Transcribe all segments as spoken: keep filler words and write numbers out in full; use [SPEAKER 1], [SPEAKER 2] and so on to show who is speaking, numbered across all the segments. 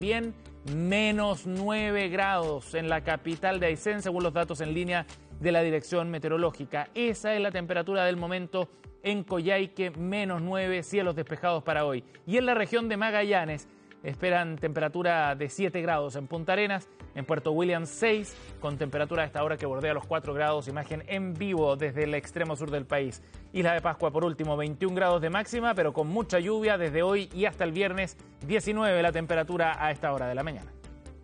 [SPEAKER 1] Bien, menos nueve grados en la capital de Aysén, según los datos en línea de la Dirección Meteorológica. Esa es la temperatura del momento en Coyhaique, menos nueve, cielos despejados para hoy. Y en la región de Magallanes esperan temperatura de siete grados en Punta Arenas, en Puerto Williams seis, con temperatura a esta hora que bordea los cuatro grados, imagen en vivo desde el extremo sur del país. Isla de Pascua por último, veintiún grados de máxima, pero con mucha lluvia desde hoy y hasta el viernes, diecinueve la temperatura a esta hora de la mañana.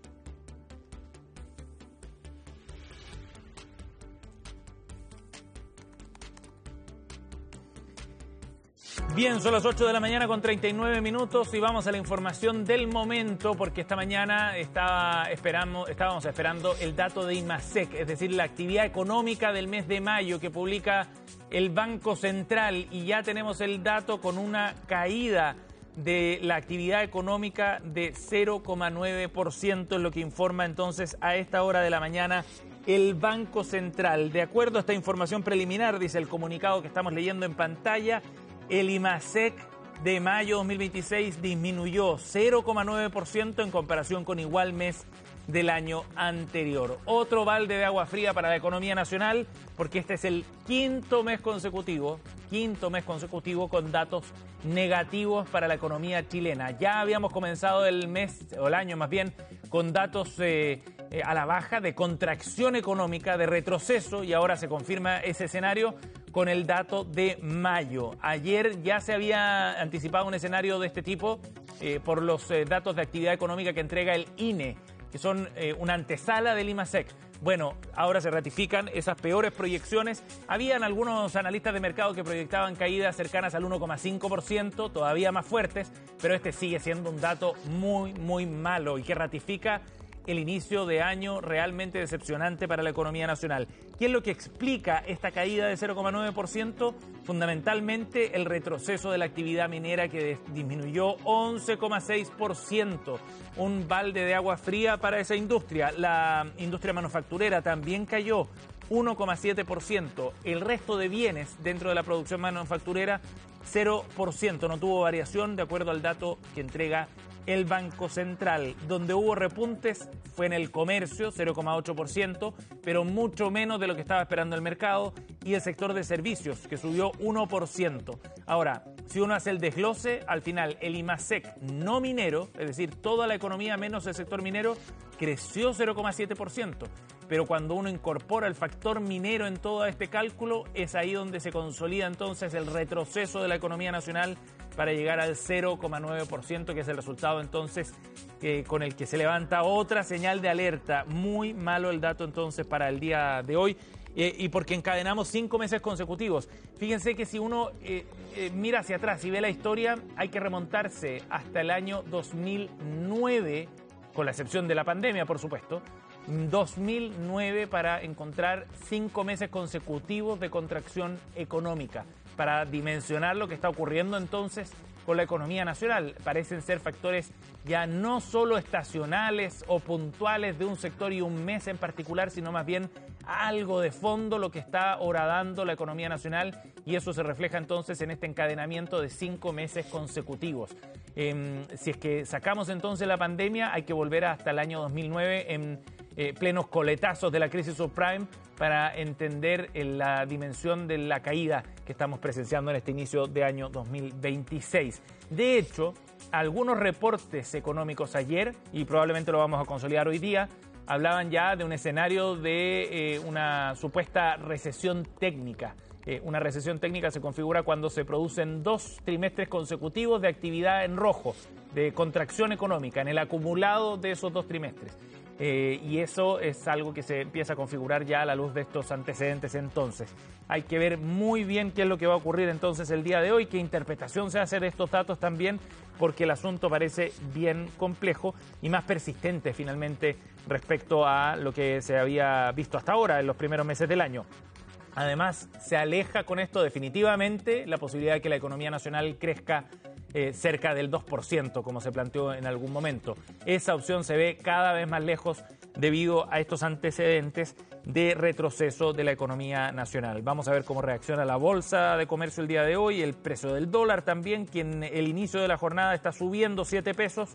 [SPEAKER 1] Bien, son las ocho de la mañana con treinta y nueve minutos y vamos a la información del momento porque esta mañana estaba, esperamos, estábamos esperando el dato de IMASEC, es decir, la actividad económica del mes de mayo que publica el Banco Central, y ya tenemos el dato con una caída de la actividad económica de cero coma nueve por ciento, es lo que informa entonces a esta hora de la mañana el Banco Central. De acuerdo a esta información preliminar, dice el comunicado que estamos leyendo en pantalla, el IMASEC de mayo dos mil veintiséis disminuyó cero coma nueve por ciento en comparación con igual mes del año anterior. Otro balde de agua fría para la economía nacional, porque este es el quinto mes consecutivo, quinto mes consecutivo con datos negativos para la economía chilena. Ya habíamos comenzado el mes, o el año más bien, con datos eh, eh, a la baja de contracción económica, de retroceso, y ahora se confirma ese escenario con el dato de mayo. Ayer ya se había anticipado un escenario de este tipo eh, por los eh, datos de actividad económica que entrega el I N E, que son eh, una antesala del IMASEC. Bueno, ahora se ratifican esas peores proyecciones. Habían algunos analistas de mercado que proyectaban caídas cercanas al uno coma cinco por ciento, todavía más fuertes, pero este sigue siendo un dato muy, muy malo y que ratifica el inicio de año realmente decepcionante para la economía nacional. ¿Qué es lo que explica esta caída de cero coma nueve por ciento? Fundamentalmente el retroceso de la actividad minera, que disminuyó once coma seis por ciento. Un balde de agua fría para esa industria. La industria manufacturera también cayó uno coma siete por ciento. El resto de bienes dentro de la producción manufacturera, cero por ciento. No tuvo variación de acuerdo al dato que entrega el Banco Central. Donde hubo repuntes fue en el comercio, cero coma ocho por ciento, pero mucho menos de lo que estaba esperando el mercado, y el sector de servicios, que subió uno por ciento. Ahora, si uno hace el desglose, al final el IMASEC no minero, es decir, toda la economía menos el sector minero, creció cero coma siete por ciento. Pero cuando uno incorpora el factor minero en todo este cálculo, es ahí donde se consolida entonces el retroceso de la economía nacional para llegar al cero coma nueve por ciento, que es el resultado entonces eh, con el que se levanta otra señal de alerta. Muy malo el dato entonces para el día de hoy, eh, y porque encadenamos cinco meses consecutivos. Fíjense que si uno eh, eh, mira hacia atrás y ve la historia, hay que remontarse hasta el año dos mil nueve, con la excepción de la pandemia, por supuesto, dos mil nueve, para encontrar cinco meses consecutivos de contracción económica, para dimensionar lo que está ocurriendo entonces con la economía nacional. Parecen ser factores ya no solo estacionales o puntuales de un sector y un mes en particular, sino más bien algo de fondo lo que está horadando la economía nacional, y eso se refleja entonces en este encadenamiento de cinco meses consecutivos. Eh, si es que sacamos entonces la pandemia, hay que volver hasta el año dos mil nueve en eh, plenos coletazos de la crisis subprime para entender eh, la dimensión de la caída que estamos presenciando en este inicio de año dos mil veintiséis. De hecho, algunos reportes económicos ayer, y probablemente lo vamos a consolidar hoy día, hablaban ya de un escenario de eh, una supuesta recesión técnica. Eh, una recesión técnica se configura cuando se producen dos trimestres consecutivos de actividad en rojo, de contracción económica, en el acumulado de esos dos trimestres. Eh, y eso es algo que se empieza a configurar ya a la luz de estos antecedentes. Entonces, hay que ver muy bien qué es lo que va a ocurrir entonces el día de hoy, qué interpretación se hace de estos datos también, porque el asunto parece bien complejo y más persistente finalmente respecto a lo que se había visto hasta ahora en los primeros meses del año. Además, se aleja con esto definitivamente la posibilidad de que la economía nacional crezca eh, cerca del dos por ciento, como se planteó en algún momento. Esa opción se ve cada vez más lejos debido a estos antecedentes de retroceso de la economía nacional. Vamos a ver cómo reacciona la Bolsa de Comercio el día de hoy, el precio del dólar también, que en el inicio de la jornada está subiendo siete pesos,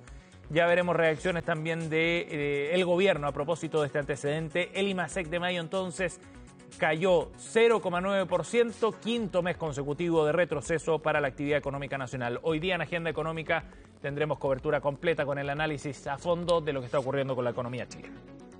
[SPEAKER 1] Ya veremos reacciones también del de, eh, gobierno a propósito de este antecedente. El IMASEC de mayo entonces cayó cero coma nueve por ciento, quinto mes consecutivo de retroceso para la actividad económica nacional. Hoy día en Agenda Económica tendremos cobertura completa con el análisis a fondo de lo que está ocurriendo con la economía chilena.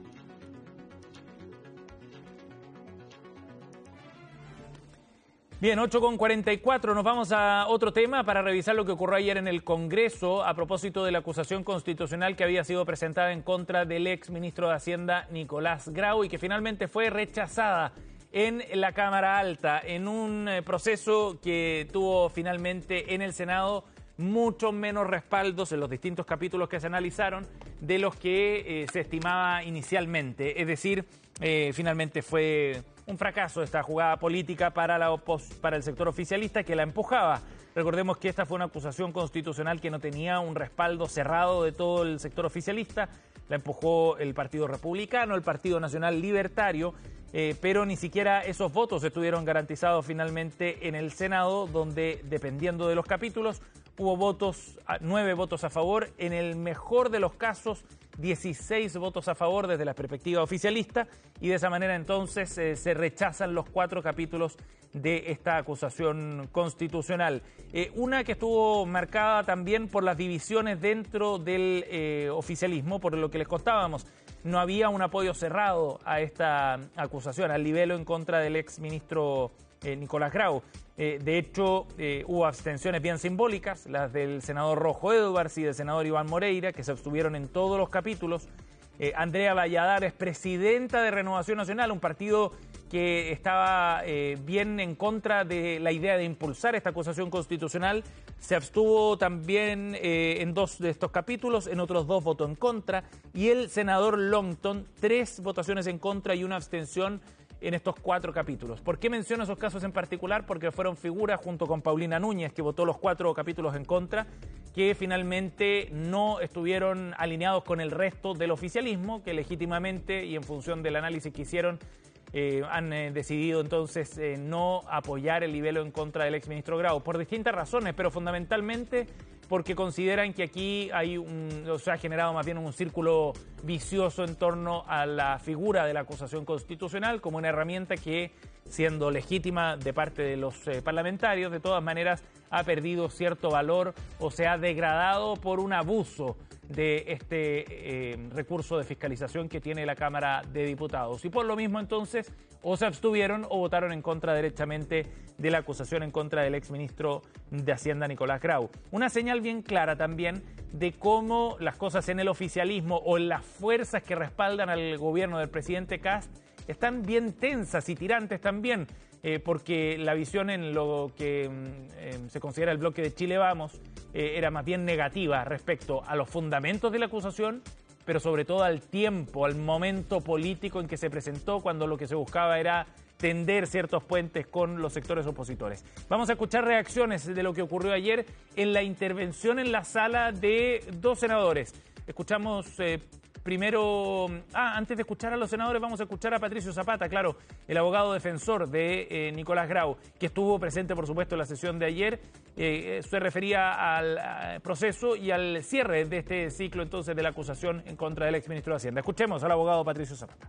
[SPEAKER 1] Bien, ocho con cuarenta y cuatro, nos vamos a otro tema para revisar lo que ocurrió ayer en el Congreso a propósito de la acusación constitucional que había sido presentada en contra del ex ministro de Hacienda Nicolás Grau y que finalmente fue rechazada en la Cámara Alta en un proceso que tuvo finalmente en el Senado mucho menos respaldos en los distintos capítulos que se analizaron de los que eh, se estimaba inicialmente. Es decir, eh, finalmente fue un fracaso esta jugada política para, la opos para el sector oficialista que la empujaba. Recordemos que esta fue una acusación constitucional que no tenía un respaldo cerrado de todo el sector oficialista. La empujó el Partido Republicano, el Partido Nacional Libertario, eh, pero ni siquiera esos votos estuvieron garantizados finalmente en el Senado, donde, dependiendo de los capítulos, hubo votos, nueve votos a favor, en el mejor de los casos, dieciséis votos a favor desde la perspectiva oficialista, y de esa manera entonces eh, se rechazan los cuatro capítulos de esta acusación constitucional. Eh, una que estuvo marcada también por las divisiones dentro del eh, oficialismo, por lo que les contábamos. No había un apoyo cerrado a esta acusación, al libelo en contra del ex ministro eh, Nicolás Grau. Eh, de hecho, eh, hubo abstenciones bien simbólicas, las del senador Rojo Edwards y del senador Iván Moreira, que se abstuvieron en todos los capítulos. Eh, Andrea Valladares, presidenta de Renovación Nacional, un partido que estaba eh, bien en contra de la idea de impulsar esta acusación constitucional, se abstuvo también eh, en dos de estos capítulos, en otros dos votó en contra, y el senador Longton, tres votaciones en contra y una abstención en estos cuatro capítulos. ¿Por qué menciono esos casos en particular? Porque fueron figuras junto con Paulina Núñez, que votó los cuatro capítulos en contra, que finalmente no estuvieron alineados con el resto del oficialismo, que legítimamente y en función del análisis que hicieron, eh, han eh, decidido entonces eh, no apoyar el libelo en contra del exministro Grau, por distintas razones, pero fundamentalmente porque consideran que aquí hay un, o sea, ha generado más bien un círculo vicioso en torno a la figura de la acusación constitucional como una herramienta que, siendo legítima de parte de los eh, parlamentarios, de todas maneras ha perdido cierto valor o se ha degradado por un abuso de este eh, recurso de fiscalización que tiene la Cámara de Diputados. Y por lo mismo entonces o se abstuvieron o votaron en contra derechamente de la acusación en contra del exministro de Hacienda Nicolás Grau. Una señal bien clara también de cómo las cosas en el oficialismo o en las fuerzas que respaldan al gobierno del presidente Kast están bien tensas y tirantes también, eh, porque la visión en lo que eh, se considera el bloque de Chile Vamos eh, era más bien negativa respecto a los fundamentos de la acusación, pero sobre todo al tiempo, al momento político en que se presentó, cuando lo que se buscaba era tender ciertos puentes con los sectores opositores. Vamos a escuchar reacciones de lo que ocurrió ayer en la intervención en la sala de dos senadores. Escuchamos eh, primero... Ah, antes de escuchar a los senadores vamos a escuchar a Patricio Zapata, claro, el abogado defensor de eh, Nicolás Grau, que estuvo presente, por supuesto, en la sesión de ayer. Eh, se refería al, al proceso y al cierre de este ciclo, entonces, de la acusación en contra del exministro de Hacienda. Escuchemos al abogado Patricio Zapata.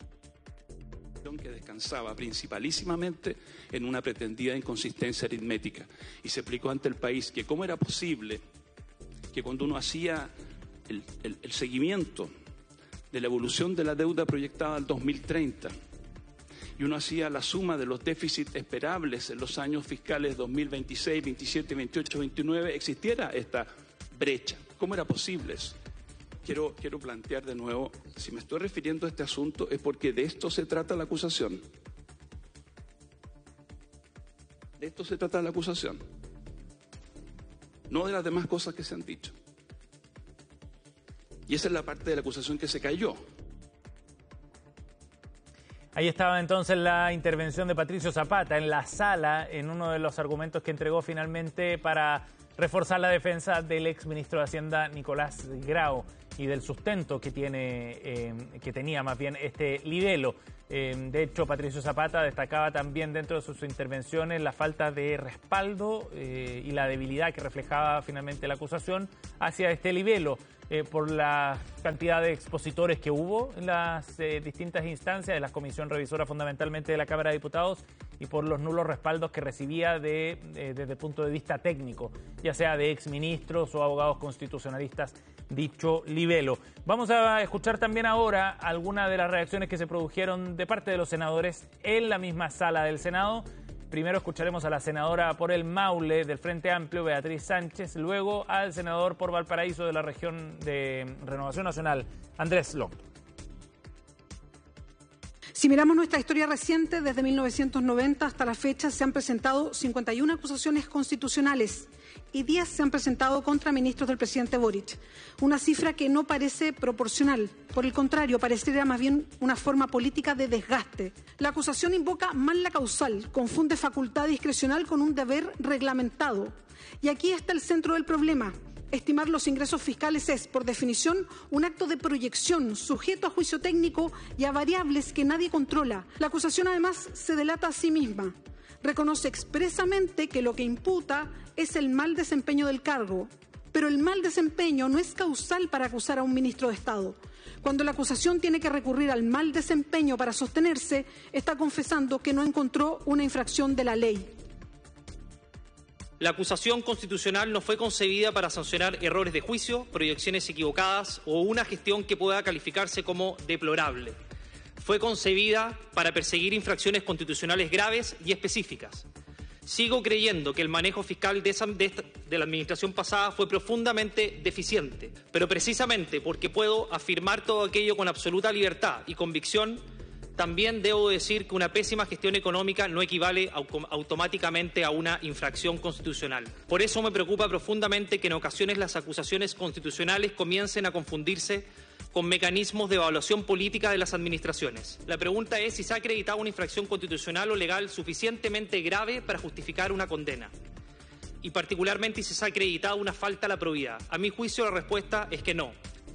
[SPEAKER 2] Que descansaba principalísimamente en una pretendida inconsistencia aritmética, y se explicó ante el país que cómo era posible que cuando uno hacía el, el, el seguimiento de la evolución de la deuda proyectada al dos mil treinta y uno hacía la suma de los déficits esperables en los años fiscales dos mil veintiséis, veintisiete, veintiocho, veintinueve, existiera esta brecha. ¿Cómo era posible eso? Quiero, quiero plantear de nuevo, si me estoy refiriendo a este asunto es porque de esto se trata la acusación. De esto se trata la acusación. No de las demás cosas que se han dicho. Y esa es la parte de la acusación que se cayó.
[SPEAKER 1] Ahí estaba entonces la intervención de Patricio Zapata en la sala, en uno de los argumentos que entregó finalmente para reforzar la defensa del exministro de Hacienda Nicolás Grau. y del sustento que tiene, eh, que tenía más bien este libelo. Eh, de hecho, Patricio Zapata destacaba también dentro de sus intervenciones la falta de respaldo eh, y la debilidad que reflejaba finalmente la acusación hacia este libelo, eh, por la cantidad de expositores que hubo en las eh, distintas instancias de la Comisión Revisora, fundamentalmente de la Cámara de Diputados, y por los nulos respaldos que recibía de, eh, desde el punto de vista técnico, ya sea de exministros o abogados constitucionalistas, dicho libelo. Vamos a escuchar también ahora algunas de las reacciones que se produjeron de parte de los senadores en la misma sala del Senado. Primero escucharemos a la senadora por el Maule del Frente Amplio, Beatriz Sánchez, luego al senador por Valparaíso de la región de Renovación Nacional, Andrés Longo.
[SPEAKER 3] Si miramos nuestra historia reciente, desde mil novecientos noventa hasta la fecha se han presentado cincuenta y una acusaciones constitucionales y diez se han presentado contra ministros del presidente Boric. Una cifra que no parece proporcional. Por el contrario, parecería más bien una forma política de desgaste. La acusación invoca mal la causal, confunde facultad discrecional con un deber reglamentado. Y aquí está el centro del problema. Estimar los ingresos fiscales es, por definición, un acto de proyección sujeto a juicio técnico y a variables que nadie controla. La acusación, además, se delata a sí misma. Reconoce expresamente que lo que imputa es el mal desempeño del cargo, pero el mal desempeño no es causal para acusar a un ministro de Estado. Cuando la acusación tiene que recurrir al mal desempeño para sostenerse, está confesando que no encontró una infracción de la ley.
[SPEAKER 4] La acusación constitucional no fue concebida para sancionar errores de juicio, proyecciones equivocadas o una gestión que pueda calificarse como deplorable. Fue concebida para perseguir infracciones constitucionales graves y específicas. Sigo creyendo que el manejo fiscal de, esa, de, esta, de la administración pasada fue profundamente deficiente, pero precisamente porque puedo afirmar todo aquello con absoluta libertad y convicción, también debo decir que una pésima gestión económica no equivale automáticamente a una infracción constitucional. Por eso me preocupa profundamente que en ocasiones las acusaciones constitucionales comiencen a confundirse con mecanismos de evaluación política de las administraciones. La pregunta es si se ha acreditado una infracción constitucional o legal suficientemente grave para justificar una condena. Y particularmente si se ha acreditado una falta a la probidad. A mi juicio la respuesta es que no.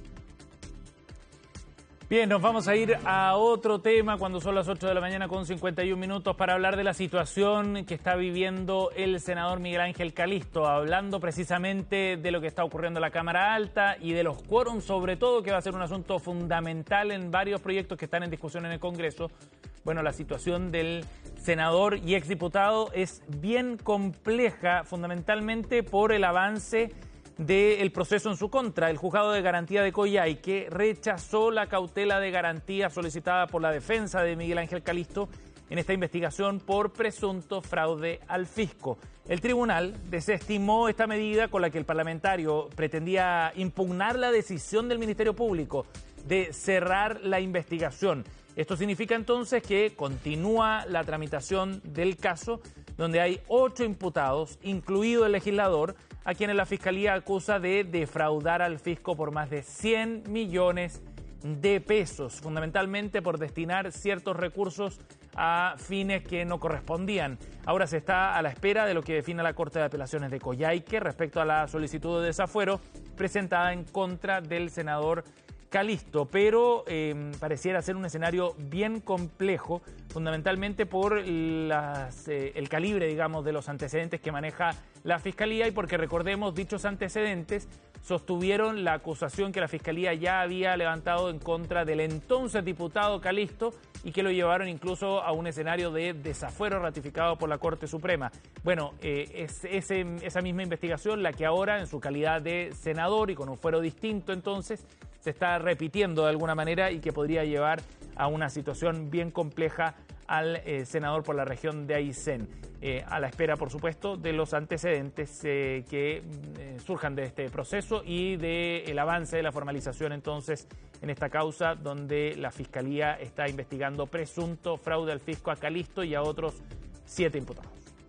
[SPEAKER 1] Bien, nos vamos a ir a otro tema cuando son las ocho de la mañana con cincuenta y un minutos para hablar de la situación que está viviendo el senador Miguel Ángel Calisto, hablando precisamente de lo que está ocurriendo en la Cámara Alta y de los quórums, sobre todo, que va a ser un asunto fundamental en varios proyectos que están en discusión en el Congreso. Bueno, la situación del senador y exdiputado es bien compleja, fundamentalmente por el avance del proceso en su contra. El juzgado de garantía de Coyhaique rechazó la cautela de garantía solicitada por la defensa de Miguel Ángel Calisto en esta investigación por presunto fraude al fisco. El tribunal desestimó esta medida con la que el parlamentario pretendía impugnar la decisión del Ministerio Público de cerrar la investigación. Esto significa entonces que continúa la tramitación del caso, donde hay ocho imputados, incluido el legislador, a quienes la Fiscalía acusa de defraudar al fisco por más de cien millones de pesos, fundamentalmente por destinar ciertos recursos a fines que no correspondían. Ahora se está a la espera de lo que defina la Corte de Apelaciones de Coyhaique respecto a la solicitud de desafuero presentada en contra del senador Calisto, pero eh, pareciera ser un escenario bien complejo, fundamentalmente por las, eh, el calibre, digamos, de los antecedentes que maneja la Fiscalía y porque, recordemos, dichos antecedentes sostuvieron la acusación que la Fiscalía ya había levantado en contra del entonces diputado Calisto y que lo llevaron incluso a un escenario de desafuero ratificado por la Corte Suprema. Bueno, eh, es ese, esa misma investigación la que ahora, en su calidad de senador y con un fuero distinto entonces, se está repitiendo de alguna manera y que podría llevar a una situación bien compleja al eh, senador por la región de Aysén, eh, a la espera, por supuesto, de los antecedentes eh, que eh, surjan de este proceso y del avance de la formalización entonces en esta causa donde la Fiscalía está investigando presunto fraude al fisco a Calisto y a otros siete imputados.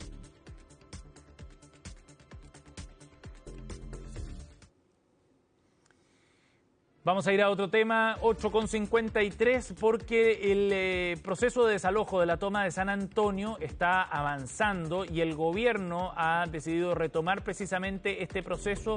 [SPEAKER 1] Vamos a ir a otro tema, ocho con cincuenta y tres, porque el eh, proceso de desalojo de la toma de San Antonio está avanzando y el gobierno ha decidido retomar precisamente este proceso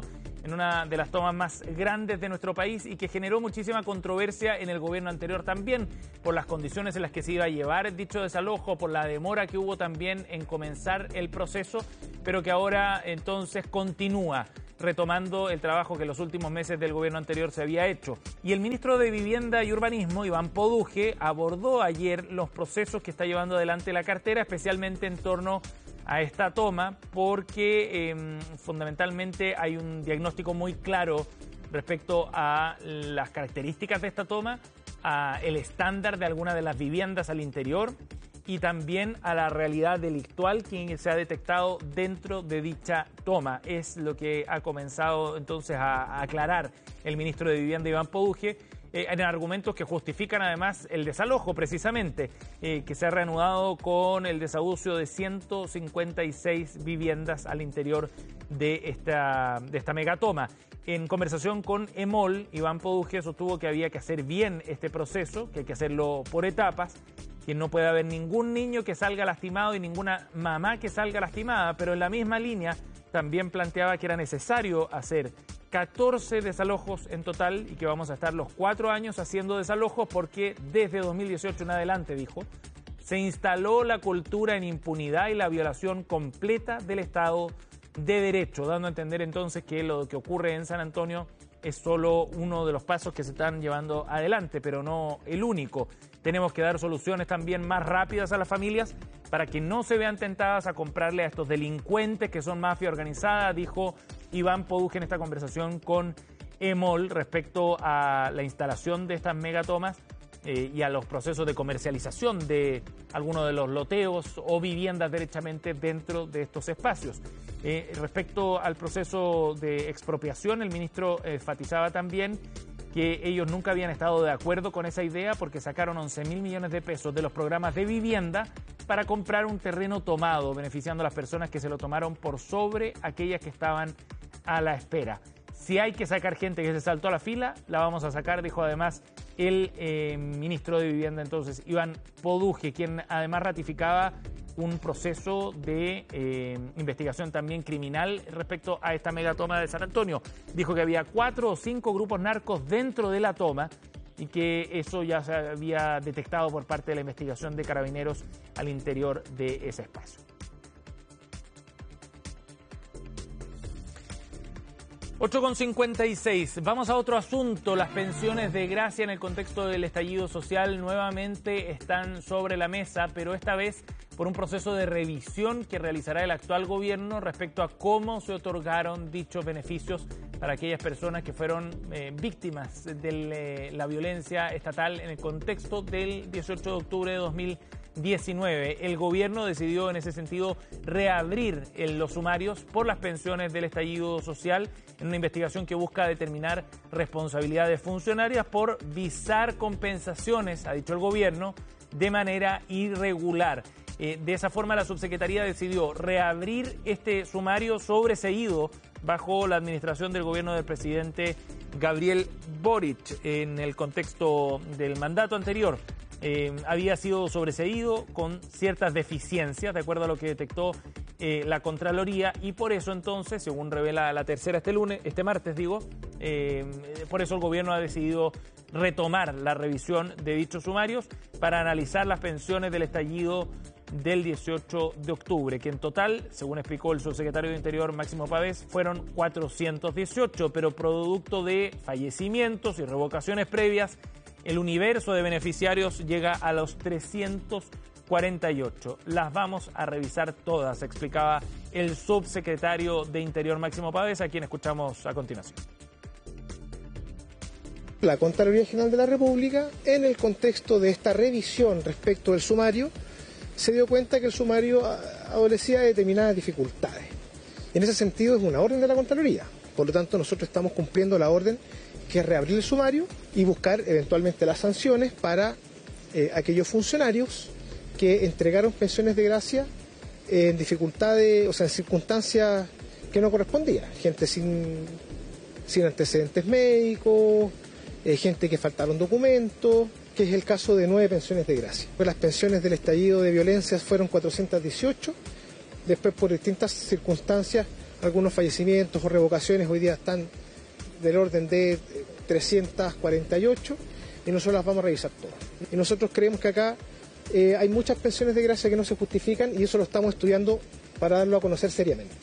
[SPEAKER 1] en una de las tomas más grandes de nuestro país y que generó muchísima controversia en el gobierno anterior también, por las condiciones en las que se iba a llevar dicho desalojo, por la demora que hubo también en comenzar el proceso, pero que ahora entonces continúa, retomando el trabajo que en los últimos meses del gobierno anterior se había hecho. Y el ministro de Vivienda y Urbanismo, Iván Poduje, abordó ayer los procesos que está llevando adelante la cartera, especialmente en torno a esta toma, porque eh, fundamentalmente hay un diagnóstico muy claro respecto a las características de esta toma, a el estándar de algunas de las viviendas al interior y también a la realidad delictual que se ha detectado dentro de dicha toma. Es lo que ha comenzado entonces a, a aclarar el ministro de Vivienda, Iván Poduje, eh, en argumentos que justifican además el desalojo precisamente, eh, que se ha reanudado con el desahucio de ciento cincuenta y seis viviendas al interior de esta, de esta megatoma. En conversación con EMOL, Iván Poduje sostuvo que había que hacer bien este proceso, que hay que hacerlo por etapas, que no puede haber ningún niño que salga lastimado y ninguna mamá que salga lastimada, pero en la misma línea también planteaba que era necesario hacer catorce desalojos en total y que vamos a estar los cuatro años haciendo desalojos porque desde dos mil dieciocho en adelante, dijo, se instaló la cultura en impunidad y la violación completa del Estado de Derecho, dando a entender entonces que lo que ocurre en San Antonio es solo uno de los pasos que se están llevando adelante, pero no el único. Tenemos que dar soluciones también más rápidas a las familias para que no se vean tentadas a comprarle a estos delincuentes que son mafia organizada, dijo Iván Poduje en esta conversación con EMOL respecto a la instalación de estas megatomas eh, y a los procesos de comercialización de algunos de los loteos o viviendas derechamente dentro de estos espacios. Eh, respecto al proceso de expropiación, el ministro enfatizaba también que ellos nunca habían estado de acuerdo con esa idea porque sacaron once mil millones de pesos de los programas de vivienda para comprar un terreno tomado, beneficiando a las personas que se lo tomaron por sobre aquellas que estaban a la espera. Si hay que sacar gente que se saltó a la fila, la vamos a sacar, dijo además el eh, ministro de Vivienda entonces, Iván Poduje, quien además ratificaba un proceso de eh, investigación también criminal respecto a esta megatoma de San Antonio. Dijo que había cuatro o cinco grupos narcos dentro de la toma y que eso ya se había detectado por parte de la investigación de Carabineros al interior de ese espacio. ocho con cincuenta y seis. Vamos a otro asunto. Las pensiones de gracia en el contexto del estallido social nuevamente están sobre la mesa, pero esta vez por un proceso de revisión que realizará el actual gobierno respecto a cómo se otorgaron dichos beneficios para aquellas personas que fueron eh, víctimas de la violencia estatal en el contexto del dieciocho de octubre de dos mil diecinueve. El gobierno decidió en ese sentido reabrir en los sumarios por las pensiones del estallido social en una investigación que busca determinar responsabilidades funcionarias por visar compensaciones, ha dicho el gobierno, de manera irregular. Eh, de esa forma, la subsecretaría decidió reabrir este sumario sobreseído bajo la administración del gobierno del presidente Gabriel Boric en el contexto del mandato anterior. Eh, había sido sobreseído con ciertas deficiencias, de acuerdo a lo que detectó eh, la Contraloría, y por eso entonces, según revela la tercera este lunes, este martes digo, eh, por eso el gobierno ha decidido retomar la revisión de dichos sumarios para analizar las pensiones del estallido del dieciocho de octubre, que en total, según explicó el subsecretario de Interior Máximo Pavés, fueron cuatrocientos dieciocho, pero producto de fallecimientos y revocaciones previas, el universo de beneficiarios llega a los trescientos cuarenta y ocho. Las vamos a revisar todas, explicaba el subsecretario de Interior Máximo Pavés, a quien escuchamos a continuación.
[SPEAKER 5] La Contraloría General de la República, en el contexto de esta revisión respecto del sumario, se dio cuenta que el sumario adolecía de determinadas dificultades. En ese sentido es una orden de la Contraloría. Por lo tanto, nosotros estamos cumpliendo la orden que es reabrir el sumario y buscar eventualmente las sanciones para eh, aquellos funcionarios que entregaron pensiones de gracia en dificultades, o sea, en circunstancias que no correspondían. Gente sin, sin antecedentes médicos, eh, gente que faltaron documentos, que es el caso de nueve pensiones de gracia. Pues las pensiones del estallido de violencia fueron cuatrocientos dieciocho, después por distintas circunstancias algunos fallecimientos o revocaciones hoy día están del orden de trescientas cuarenta y ocho y nosotros las vamos a revisar todas. Y nosotros creemos que acá eh, hay muchas pensiones de gracia que no se justifican y eso lo estamos estudiando para darlo a conocer seriamente.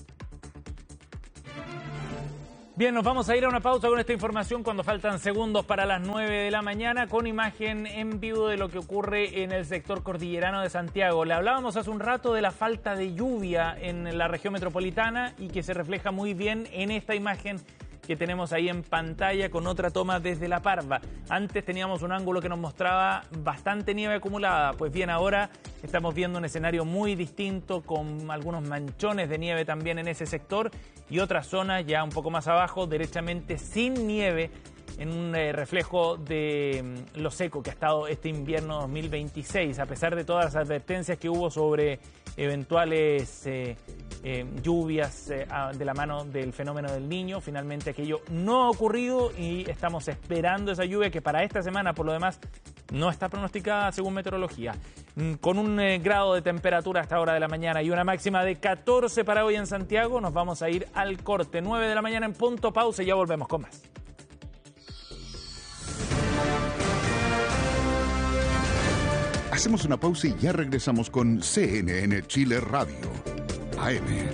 [SPEAKER 1] Bien, nos vamos a ir a una pausa con esta información cuando faltan segundos para las nueve de la mañana con imagen en vivo de lo que ocurre en el sector cordillerano de Santiago. Le hablábamos hace un rato de la falta de lluvia en la región metropolitana y que se refleja muy bien en esta imagen que tenemos ahí en pantalla con otra toma desde La Parva. Antes teníamos un ángulo que nos mostraba bastante nieve acumulada, pues bien, ahora estamos viendo un escenario muy distinto con algunos manchones de nieve también en ese sector y otras zonas ya un poco más abajo, derechamente sin nieve, en un eh, reflejo de mm, lo seco que ha estado este invierno dos mil veintiséis, a pesar de todas las advertencias que hubo sobre eventuales eh, eh, lluvias eh, de la mano del fenómeno del Niño. Finalmente aquello no ha ocurrido y estamos esperando esa lluvia que para esta semana, por lo demás, no está pronosticada según meteorología. Mm, con un eh, grado de temperatura a esta hora de la mañana y una máxima de catorce para hoy en Santiago, nos vamos a ir al corte. nueve de la mañana en punto, pausa y ya volvemos con más.
[SPEAKER 6] Hacemos una pausa y ya regresamos con C N N Chile Radio, A M.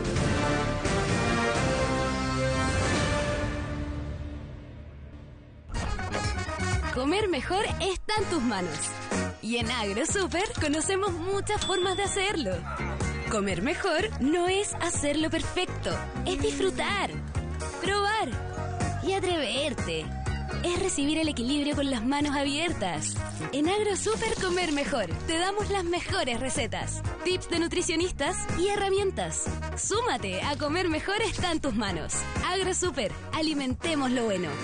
[SPEAKER 7] Comer mejor está en tus manos. Y en AgroSuper conocemos muchas formas de hacerlo. Comer mejor no es hacerlo perfecto, es disfrutar, probar y atreverte. Es recibir el equilibrio con las manos abiertas. En AgroSuper Comer Mejor te damos las mejores recetas, tips de nutricionistas y herramientas. Súmate a Comer Mejor está en tus manos. AgroSuper, alimentemos lo bueno.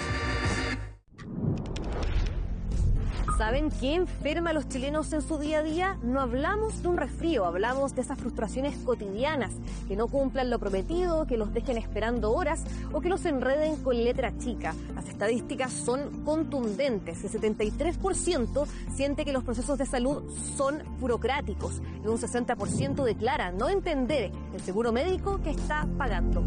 [SPEAKER 8] ¿Saben qué enferma a los chilenos en su día a día? No hablamos de un resfrío, hablamos de esas frustraciones cotidianas, que no cumplan lo prometido, que los dejen esperando horas o que los enreden con letra chica. Las estadísticas son contundentes. El setenta y tres por ciento siente que los procesos de salud son burocráticos y un sesenta por ciento declara no entender el seguro médico que está pagando.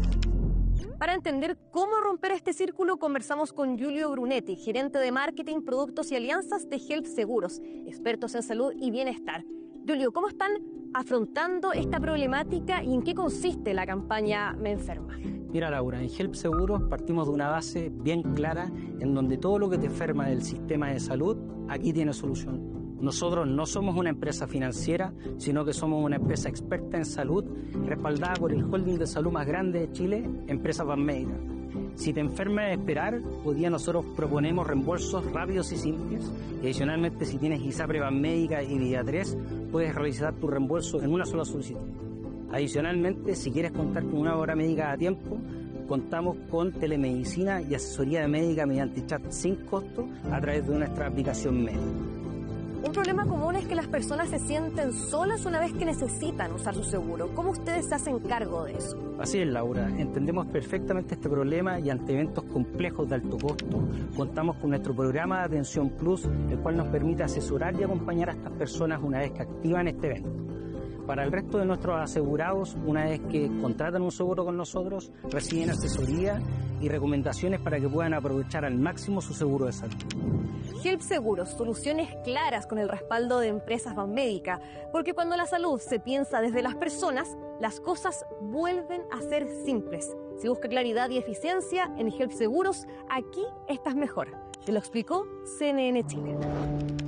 [SPEAKER 8] Para entender cómo romper este círculo, conversamos con Giulio Brunetti, gerente de marketing, productos y alianzas de Help Seguros, expertos en salud y bienestar. Giulio, ¿cómo están afrontando esta problemática y en qué consiste la campaña Me Enferma?
[SPEAKER 9] Mira, Laura, en Help Seguros partimos de una base bien clara en donde todo lo que te enferma del sistema de salud, aquí tiene solución. Nosotros no somos una empresa financiera, sino que somos una empresa experta en salud, respaldada por el holding de salud más grande de Chile, Empresa Banmédica. Si te enfermas de esperar, hoy día nosotros proponemos reembolsos rápidos y simples. Y adicionalmente, si tienes ISAPRE Banmédica y Vida tres, puedes realizar tu reembolso en una sola solicitud. Adicionalmente, si quieres contar con una hora médica a tiempo, contamos con telemedicina y asesoría médica mediante chat sin costo a través de nuestra aplicación médica.
[SPEAKER 8] Un problema común es que las personas se sienten solas una vez que necesitan usar su seguro. ¿Cómo ustedes se hacen cargo de eso?
[SPEAKER 9] Así es, Laura. Entendemos perfectamente este problema y ante eventos complejos de alto costo, contamos con nuestro programa de Atención Plus, el cual nos permite asesorar y acompañar a estas personas una vez que activan este evento. Para el resto de nuestros asegurados, una vez que contratan un seguro con nosotros, reciben asesoría y recomendaciones para que puedan aprovechar al máximo su seguro de salud.
[SPEAKER 8] Help Seguros, soluciones claras con el respaldo de Empresas Banmédica, porque cuando la salud se piensa desde las personas, las cosas vuelven a ser simples. Si busca claridad y eficiencia en Help Seguros, aquí estás mejor. Te lo explicó C N N Chile.